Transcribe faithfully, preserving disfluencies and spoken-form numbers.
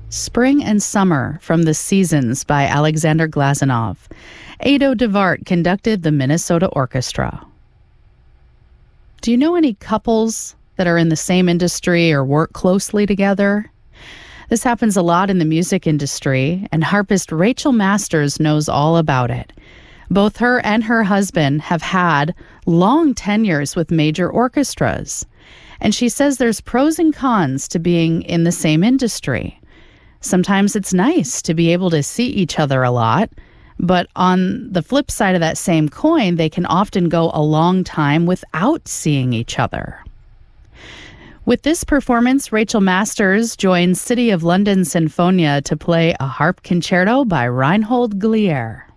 Spring and Summer from the Seasons by Alexander Glazunov. Ado DeVart conducted the Minnesota Orchestra. Do you know any couples that are in the same industry or work closely together? This happens a lot in the music industry, and harpist Rachel Masters knows all about it. Both her and her husband have had long tenures with major orchestras, and she says there's pros and cons to being in the same industry. Sometimes it's nice to be able to see each other a lot, but on the flip side of that same coin, they can often go a long time without seeing each other. With this performance, Rachel Masters joins City of London Sinfonia to play a harp concerto by Reinhold Glier.